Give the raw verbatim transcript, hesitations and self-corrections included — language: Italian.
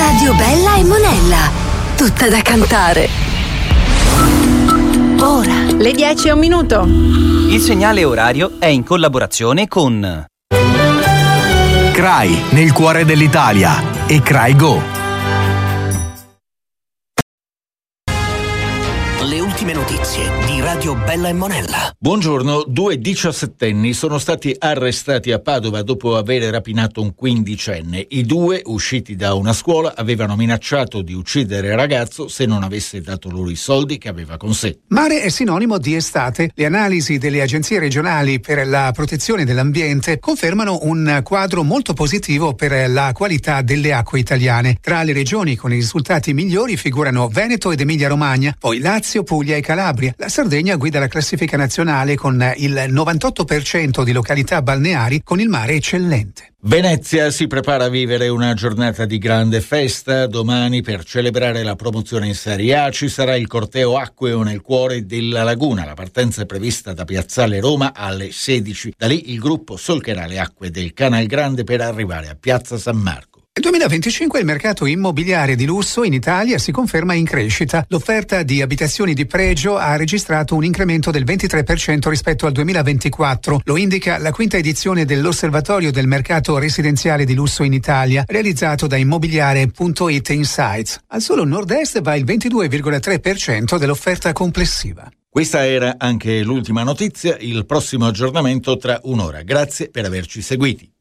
Radio Bella e Monella, tutta da cantare. Ora. Le dieci e un minuto. Il segnale orario è in collaborazione con C R A I, nel cuore dell'Italia, e C R A I Go. Le ultime notizie di Radio Bella e Monella. Buongiorno, due diciassettenni sono stati arrestati a Padova dopo aver rapinato un quindicenne. I due, usciti da una scuola, avevano minacciato di uccidere il ragazzo se non avesse dato loro i soldi che aveva con sé. Mare è sinonimo di estate. Le analisi delle agenzie regionali per la protezione dell'ambiente confermano un quadro molto positivo per la qualità delle acque italiane. Tra le regioni con i risultati migliori figurano Veneto ed Emilia-Romagna, poi Lazio, Puglia e Calabria. La Sardegna guida la classifica nazionale con il novantotto per cento di località balneari con il mare eccellente. Venezia si prepara a vivere una giornata di grande festa. Domani, per celebrare la promozione in Serie A, ci sarà il corteo acqueo nel cuore della laguna. La partenza è prevista da Piazzale Roma alle sedici. Da lì il gruppo solcherà le acque del Canal Grande per arrivare a Piazza San Marco. Nel duemilaventicinque il mercato immobiliare di lusso in Italia si conferma in crescita. L'offerta di abitazioni di pregio ha registrato un incremento del ventitré per cento rispetto al duemilaventiquattro. Lo indica la quinta edizione dell'Osservatorio del mercato residenziale di lusso in Italia, realizzato da immobiliare punto it Insights. Al solo nord-est va il ventidue virgola tre per cento dell'offerta complessiva. Questa era anche l'ultima notizia. Il prossimo aggiornamento tra un'ora. Grazie per averci seguiti.